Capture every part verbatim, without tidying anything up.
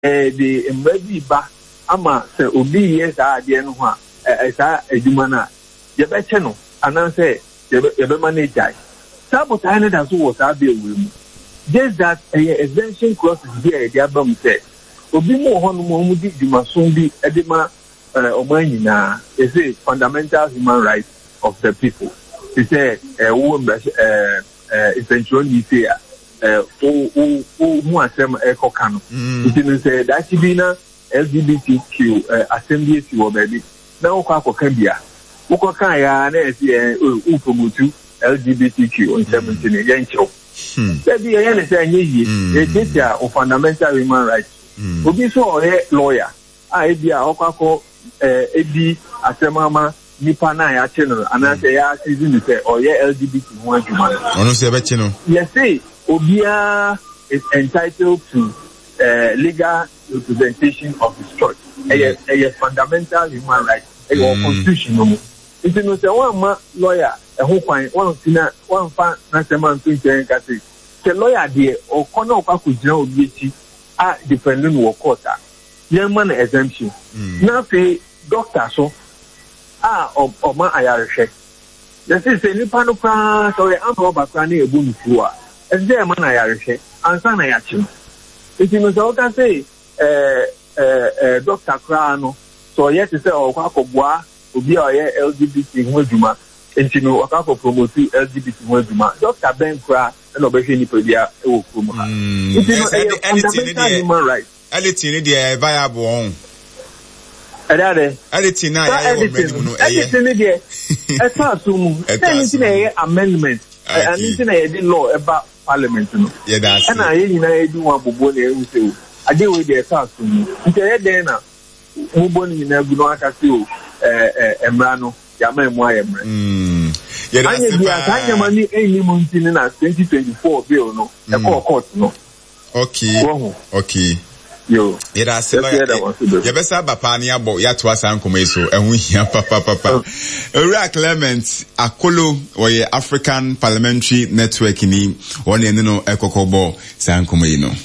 the embedded ba ama se obi yes ade no ho a esa adwuma na ye be che no anan say ye be manage ai sabotage na da so wo sa be ewu mu just that a exemption clause is there the abam say obi mo ho no mo mu di dwuma so bi e ma oman nyina is a fundamental human right of the people. He said uh wo uh uh essential need say uh o o o mu asem e koka no it means say that be na L G B T Q uh, assembly si wo baby na wo kwa koka bia wo koka ya na e say o promote L G B T Q on seventeen yen cho that be yen say nye yi e dey there of fundamental human rights obi so o lawyer a e bia o kwa ko eh edi asemama nipa na ya cheno anase ya season say or ye L G B T ho adwuma ono se be cheno yes say obia is entitled to uh, legal representation of his choice a a fundamental human right a constitution no it no say one ma lawyer e ho kwan one fina one fa na sema nto nchen ka say the lawyer dey o kono o kwa kujina obi echi a depending wo court a yen man exemption na say doctor so ah o ma ayarehwe the say say nipa no pra so e am oba pra na ebu nufu a e dey man ayarehwe ansa na ya chi it means o ka say eh eh doctor kra no so yet say o kwa kogboa obi o ye L G B T ho adwuma entino o ka ko promote L G B T ho adwuma doctor Ben kra na obehwe ni pedia e wo krom ha it means anything human right anything dey viable on Adade. Editing na ya wo medium no eye. Editing ne de. Esa asumu. Anything na ye amendment. Anything na ye the law about parliament no. Yeah, that's. And na ye nyina ye di wan bobo na e say o. Ade we de esa asumu. Nti ye den na mo bo ni nyina gu no aka say o eh eh emra no ya ma emu aye emra. Mm. Yeah, that's. Anya bia ka nya mani eni mo ntini na twenty twenty-four bill no. E ko court no. Okay. Okay. Yo, it has you best papa ni abo ya to asa nkomo so ehun hia papa papa Ura Clement Akolo oye African Parliamentary Network ni won ene no ekokobo sa nkomo yi no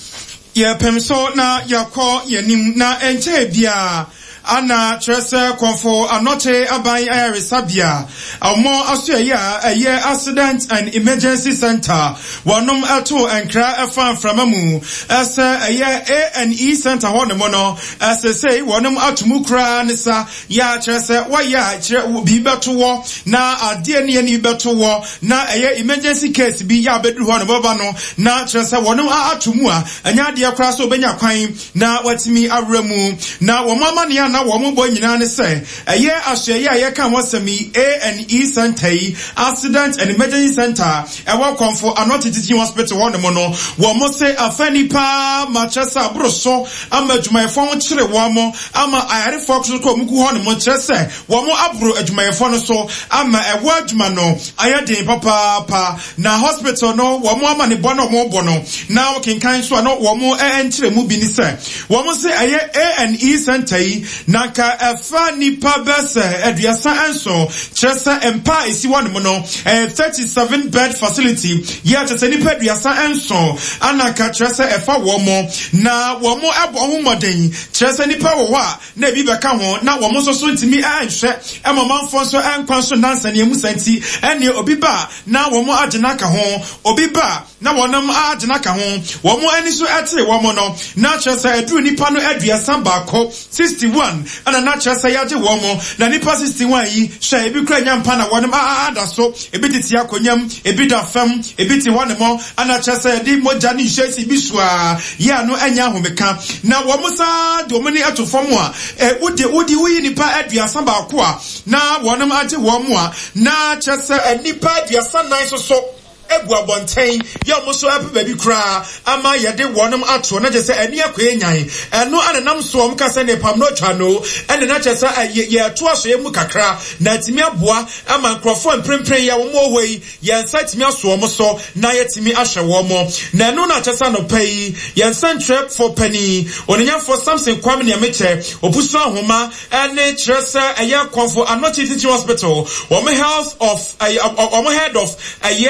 ye pemso na yakọ yenim na enche bia ana trese konfo anoche abai ayaresabia amo asoya eye accident and emergency center wonom ato enkra afan framamu ese eye A and E center hono mono ese sei wonom atumu kra nisa ya trese waya kire bi beto wo na ade ne ne beto wo na eye emergency case bi ya bedu hono baba no na trese wonom atumu a anya ade kra so benya kwan na watimi awramu na wo mama ne na wo mo boy nyina ne say eye ahye ye ka wasami A and E center accident and emergency center e wa konfo anoti teaching hospital one mo no wo mo say afani pa machesa broso ama adwumayefo mo kire wo mo ama ayare fox ko mu ku ho ne mo kire say wo mo abro adwumayefo no so ama e wa adwuma no ayade papa pa na hospital no wo mo ama ne bo no mo bo no na wo kinkan so no wo mo e nkire mu bi ni say wo mo say aye A and E center na ka efa nipa bese eduasa enso chese empa isi one mo no thirty-seven bed facility ya chese nipa eduasa enso anaka chese efa wo mo na wo mo ebo ho moden chese nipa wo a na bi beka ho na wo mo so so ntimi anhwe ema manfo so enkwan so nansa ne mu santi ene obi ba na wo mo agena ka ho obi ba na wonam agena ka ho wo mo ani so etere wo mo no na chese edu nipa no eduasa ba ko sixty-one ana na chese yaje wo mo na nipa sixty-one yi sha ebi kra nyampa na wonam ada so ebi titi akonyam ebi da fam ebi ti wone mo ana chese di moja ni shesi bisua ya no anya homeka na wo mo sa de omani ato fam a e udi udi wi nipa aduasa ba ko a na wonam age wo mo a na chese nipa aduasa nan so so ebu abonten ya omoso ape baby kra ama yede wonom ato na je se ani akwenyan eno anenam so om kase ne pam no twa no ene na che se ye ato aso ye mu kakra na timi aboa ama nkrofo mprempren ya wo mo hoi ye nsa timi aso om so na ye timi ahwe wo mo na eno na che se no pai ye nsa ntre for penny onenya for something kwam ne meche opusu ahoma ene che se eye konfo anochi teaching hospital wo me health of wo head of eye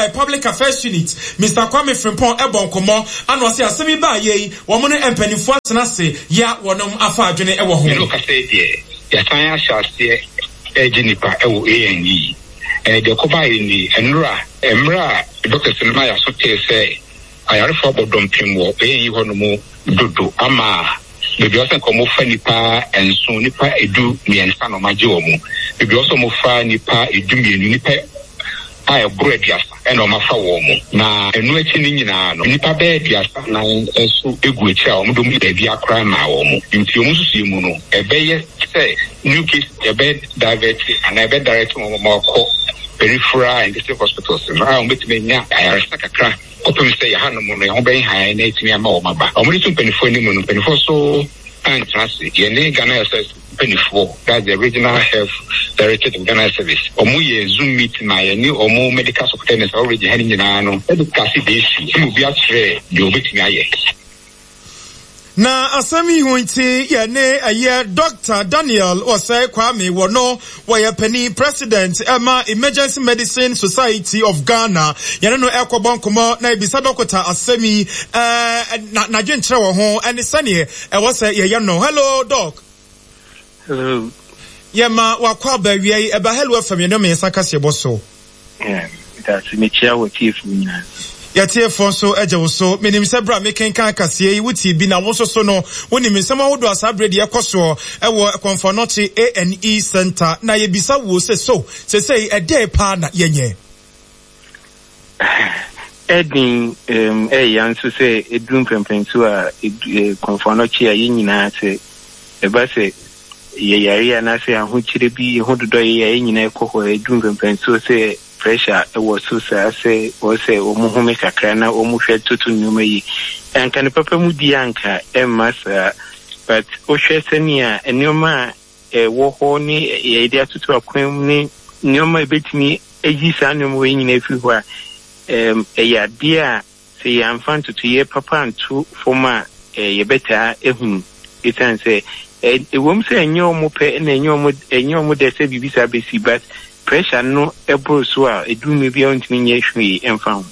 public affairs unit Mister Kwame Frimpong ebon komo ano ase asemi ba ye wo mo ne empanifo atena se ya wonom afa adwene ewo ho no ka say die ya san ya shase ejinipa ewo A N E eh de ko ba ni enra emra Doctor Sinema ya so te say ayarefo bodom pimwo A N E ho no mu dodo ama bebi also komo fa nipa enso nipa edu miensa no maje wo mu bebi also mo fa nipa edu mienu nipa ay bro ediasa eno ma fa wo mu na enu echi ni nyina no nipa be ediasa na enso egu echi a wo do mu bebi akra na wo mu nti o mu susu mu no ebe ye say new case ebe divert and ebe direct mo mo ko peripheral and district hospitals na o betime nya ayaresa kakra open say hanu mo no ho ben han na etimi ama o maba o mo ni tun penifo ni mo no penifo so and trust ye ne Ghana says penifo that's the regional health director of Ghana service o mo ye zoom meeting na ye ni o mo medical superintendent already hani nyina no e ka si be si mo bi atre de o betimi aye na asami hunti ya ne aye Doctor Daniel Osei Kwame wono wa penny president Emma Emergency Medicine Society of Ghana ya no ekobon komo na ibisa dokota asami eh na na dwenkyere wo ho ene sane e wo se ye no hello doc hello yema wakwa ba wiai eba hello afam ye no me sakase boso yeah that's me chia wo tifu nyina Yatie fonso ejewoso menim se bra meken kan kasie yi wuti bi na wonso so no wonim nsema wodo asabredi ekoso ewo Konfonochi A N E Center na ye bisa wo se so se sei ede pa na yenye edin um eh yanso se edum pempenso a Konfonochi a yinyina se e ba se ye yare na se ahokyire bi hododo ye yinyina ekoho edum pempenso se pressure was so say was say o muhume kakra na o muhwe tutu nyuma yi anka ne papa mu di anka e masa but o hwe senia enoma e wo ho ni ye dia tutu akwam ni nyoma betimi eji sa nyoma we nyina fi ho a em e ya dia se ya mfa tutu ye papa ntu foma e ye beta ehun itan say e wom se enyo mo pe na enyo mo enyo mo de se bibisa besi but pressure no ebo so a edu me bia ontimi nye hwe emfa.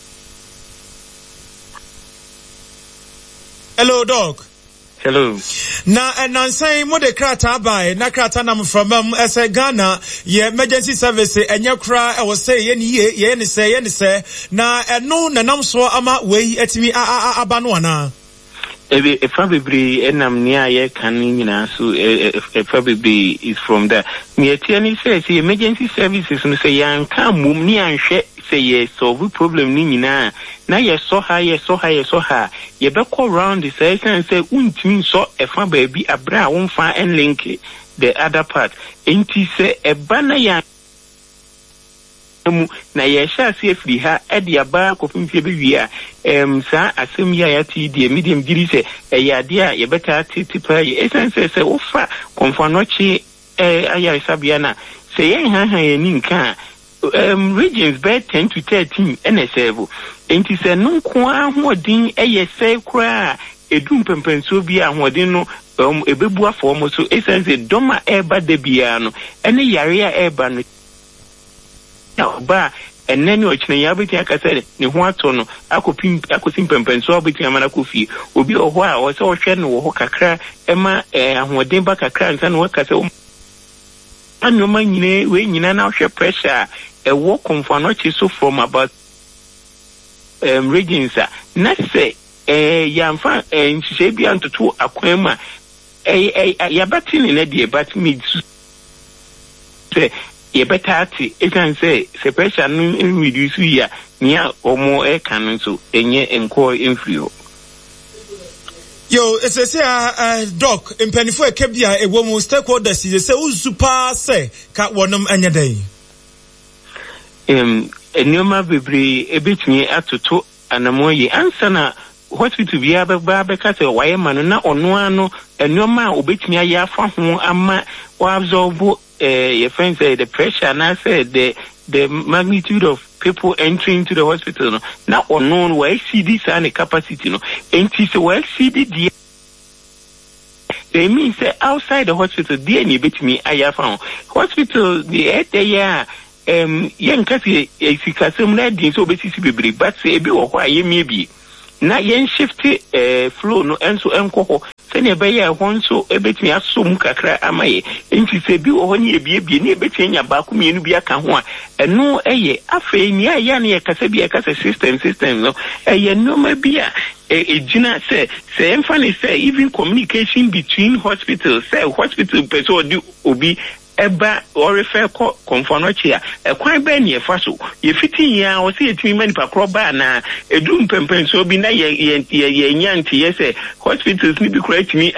Hello doc. Hello. Na enansan mo de krata bai na krata na mframam ese Ghana ye emergency service enye kra e wo say ye ni ye ye ni say ye ni say na eno nanam so ama we etimi aba no ana. Ebe efa bebre enam ni aye kan nyina so efa bebre is from there. Me etiani say say emergency services no say yan kan mum ni anhwe say ye solve problem ni nyina na ye so ha ye so ha ye so ha ye be call round the say say untimi so efa baby abra wonfa en link the other part enti say eba na ya na ye sha se free ha e dia ba ko fimfie be wia em sa asem ya ya ti die medium giri se e ya dia ye beta ti pa ye essence se ofa Konfonochi eh aya sabia na se ye ha ha ye ni nka um regions be ten to thirteen N S F enti se no ko ahodin e ye se kra edum pempenso bi ahodin no um ebebu afo mo so essence doma eba de bia no ene yare ya eba no na ba eneni ochine ya beti akase ne ho ato no akopim akosim pempenso obeti amana kofi obi oho a wo se ohwe no wo kakra ema ahoden ba kakra nsa no wakase anoma nyine we nyina na ohwe pressure e wo Konfonochi so from about um regions na se eh yamfa nhihye bia ntoto akwama eh ya batini na de batimi se ye better ati e can say separation no reduce ya nia omo e kan so enye enko enfrio yo ese se a doc impenifo ekebia e wo mu stakeholders se usupa se ka wonom anya dai em enoma bebre ebetumi atoto anamoye ansana hospital bia ba be ka se waye manu na ono ano enoma obetumi aya afa ho ama wa absorb Uh, your friends say the pressure and I said the the magnitude of people entering to the hospital no now unknown where see this and the capacity no and it's well see the they mean say outside the hospital there ni bit me I have found hospital the eight there um yen kasi esikasem na din so obesisi bebre but say ebi wo ho ayemie bi na yen shift eh flow no enso enkoho se ne be ye ho nso ebetimi asom kakra amaye enti se bi wo ho ne ebiebie ne ebetimi nya ba ku mienu bi aka ho a eno eye afei ni aya ne kasa bi kasa system system no eye no ma bi a ejina say say emphany say even communication between hospitals say hospital person do obi eba or refer ko konfonochi a ekwan ba ne efa so ye fiti ya o se etimi mani pa kroba na edu mpempen so bi na ye ye ye nyanti ye say hospitals ni bi kura etimi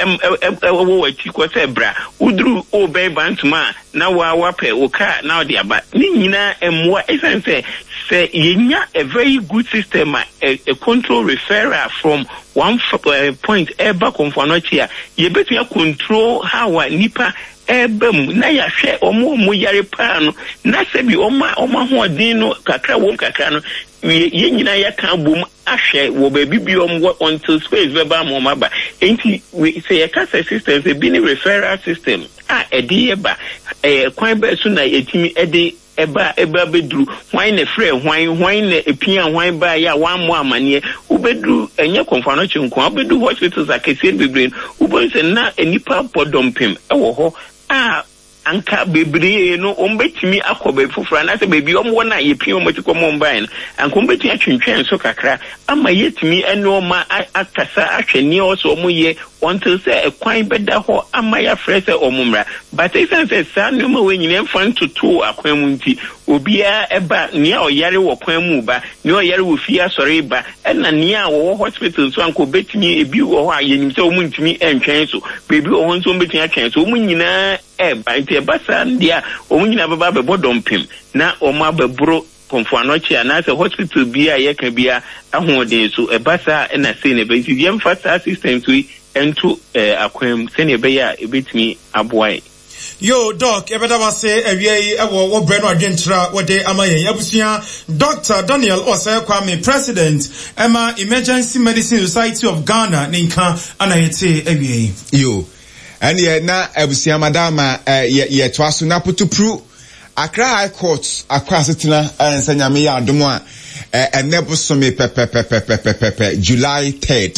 wo wati ko say bra udru o be bantuma na wa wape o ka na odi aba ni nyina emwa esan say say yenya a very good system a, a control referral from one uh, point eba konfonochi a ye betu ya control how a nipa ebem na ya hwe omo mo yare pa no na se bi oma oma ho odin no kakra wom kakra no ye nyina ya kan bom ahwe wo ba bi bi om until space verbal mo maba enti we say a cancer system say bi ni referral system a edi eba eh kwan ba su na etimi edi eba eba bedru hwan na frɛ hwan hwan na epia hwan ba ya wan mo amane ubedru enye konfano chinko ubedu hospitals akese bebre ubonse na enipa podompem ewo ho a anka bebre no ombetimi akobe fufura na se bebi omwo na yepia omotiko mombai no anka ombetimi atwentwen so kakra ama yetimi ene oma akasa ahwani oso omoye until say ekwan beda ho ama ya frese omumra but e sense sa no ma wenyine mfa ntoto akwan mu nti obia eba nia oyare wo kwan mu ba nia oyare wo fi asore ba na nia wo hospital so anko betimi ebi wo ho ayenim se omu ntimi entwen so bebi wo ho nso betimi atwen so omu nyina eba nti eba sa ndia omu nyina baba be bodompim na omu abebro konfuanochi anase hospital bia yeka bia ahoden so eba sa na say ne be nti yem fast system so ento eh akwem se ne be ya ebetimi aboai yo doc ebeda wase ewie ewo wo breno adwentra wode amaye abusia Doctor Daniel Osei Kwame, President Emma Emergency Medicine Society of Ghana ninka anayete ewie yo and ye na abusia madama ye ye twaso na potupru Accra High Court akwa setina ensanyame ya adomo a enebosome pepepepepepepe July third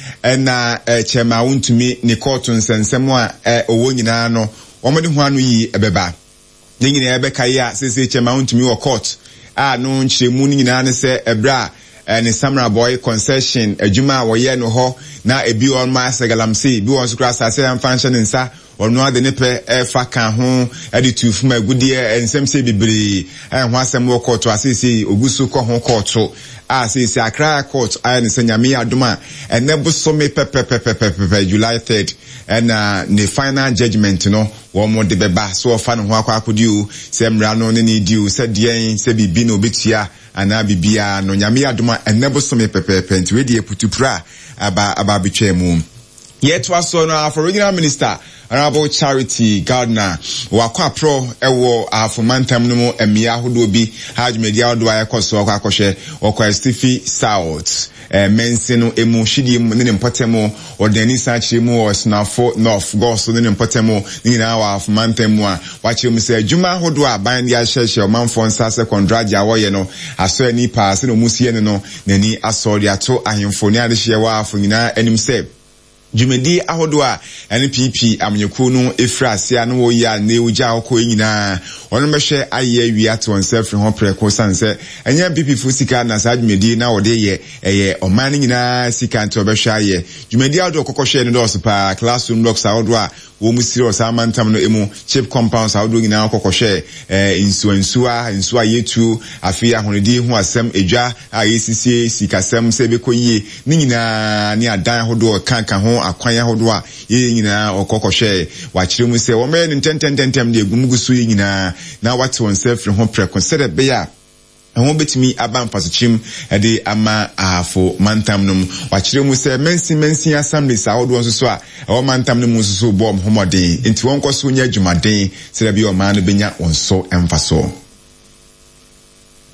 na chema wontumi ni court nsensem a owo nyina no omode ho anu yi ebeba ne nyina ebeka ya sese chema wontumi wo court a no nchiremu nyina ne se ebra ne Samra Boy concession adwuma wo ye no ho na ebi on ma segalamse bi won so kra sase am function nsa ono ade ne pe efa kan ho ade tufuma agudie ensem se bibiri eh ho asem wo court asese ogusu ko ho court a sese Accra court a ne senyame adoma enebo so me pepepepepe July third and uh, the final judgment no wo mo de beba so ofa no ho akwa akodi o se mra no ne ne di o se de se bibi no betua ana bibia no nyame adoma enebo so me pepepe nti we de putupra aba aba bitwemu yet was so no for regional minister Honorable Charity Gardner wakwa pro ewo afomantam no mu emia hodo bi haj media hodo ayekoso akwa akoshe okwa Stiffy South eh mensi no emu hidi mu ne mpotemu odani sachi mu osnafo north goso ne mpotemu nyina wa afomantam mu a wache mu se adwuma hodo a ban dia hyehye omanfo nsa secondary ja wo ye no aso ani pa se no musie ne no nani asori ato ahemfo ne ade hye wa afo nyina anim se Jumedi ahodo a N P P amnyeko no efrasia no wo ya na ewuja akọ nyina ono mehwe aye wi ato onself ho preko sanse enya N P P fu sika na sa Jumedi na wode ye eye oman nyina sika nto behwe aye Jumedi ahodo kokkohwe no do so pa classroom blocks ahodo a wo mu serious amantam no emu chip compounds ahodo nyina kokkohwe eh insu insua insua yetu afia honedi hu asem edwa a yesisi sikasem se bekoyie ni nyina ni adan ahodo kanka ho akwan ahodo a ye nyina okokkohwe wachire mu se wo me ntentententem de egumugusu ye nyina na wate oneself ho preconsider be ya ho betimi aba mfasochim ede ama afo mantam num wachire mu se mensi mensi assemblies ahodo nso so a o mantam num nso so bom homode enti won kwaso nya dwumaden se bi o man no benya onso emfaso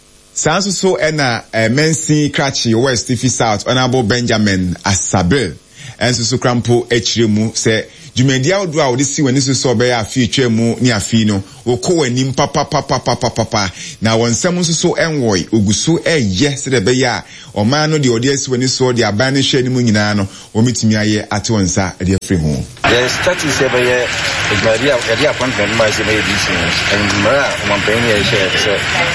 Sanso so ena mensi krachi West Stiffy South Honorable Benjamin Asabe enso so krampo echire mu se dwumadi awdo a wode si wani so so obeya afi twa mu ni afi no wokọ wani papa papa papa papa na wonsam nso so enwoy oguso eye se de beya o man no de ode asi wani so de aban ne hwe ni mu nyina no omitimi aye ate wonsa de afri ho yes that is ever ye Maria Maria appointment my say may this and mara one penny I share so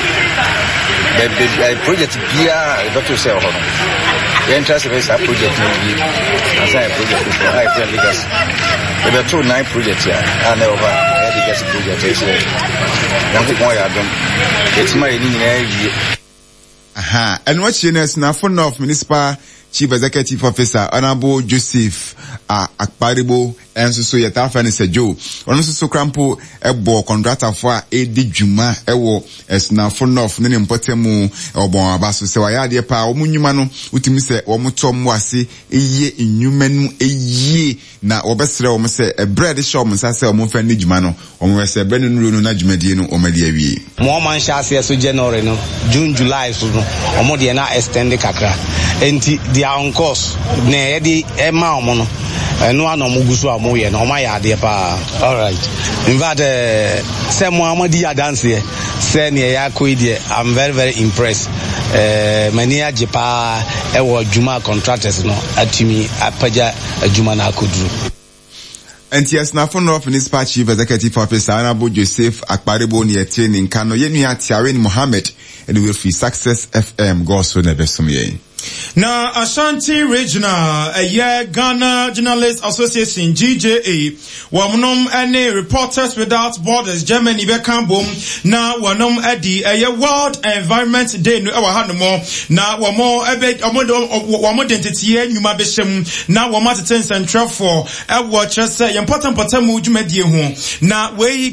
the project bia doctor say ho the interest is a project no as a project for high friend leaders there are two nine projects here and over the legacy project is now go ya don it's my ni na aha and what you know na for North Municipal Chief Executive Officer Honorable Joseph uh, Akparibo enso so yeta fa ne sejo ono so so krampo ebo contractor for e di dwuma ewo esna for North ne mpotemu obon abaso se waya de pa omunyuma no utimi se omotom wase eye enyuma nu eye na obesre o se e bread shop msa se o fa ne dwuma no o mo se bread nu no na dwumadie no o ma de awie mo man sha se so January no June July so no o mo de na extend kakra enti they are on course na e di e ma o mo no no ano mo guso amo ye no ma ya de pa all right in fact uh, say Muhammad ya dance here say ne ya ko ide I'm very very impressed eh uh, many ajepa e wo juma contractors no atimi apaja juma na akoduru and yes na for North Municipal Chief Executive Officer Honorable Joseph Akparibo ni etie in Kano yenu atiawen Mohammed and we free Success F M go so na besumye. Na Ashanti Regional a year Ghana Journalists Association G J A wamunom ene Reporters Without Borders Germany be kambom na wanom edi a World Environment Day no ewa hanom na wamo ebe omodo wamo identity nyuma be hyem na wamo ateten central for ewo chese important important mu dwumadie ho na we